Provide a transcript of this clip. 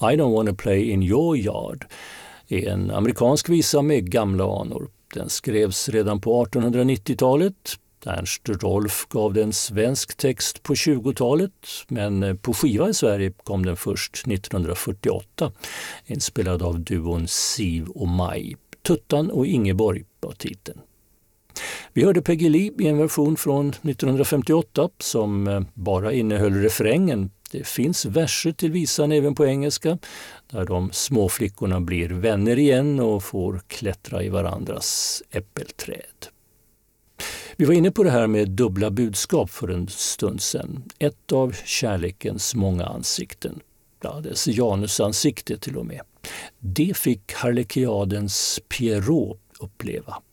I don't wanna play in your yard är en amerikansk visa med gamla anor. Den skrevs redan på 1890-talet. Ernst Rolf gav den svensk text på 20-talet, men på skiva i Sverige kom den först 1948, inspelad av duon Siv och Maj. Tuttan och Ingeborg var titeln. Vi hörde Peggy Lee i en version från 1958 som bara innehöll refrängen. Det finns verser till visan även på engelska, där de små flickorna blir vänner igen och får klättra i varandras äppelträd. Vi var inne på det här med dubbla budskap för en stund sedan. Ett av kärlekens många ansikten. Ja, dess Janusansikte till och med. Det fick harlekiadens Pierrot uppleva.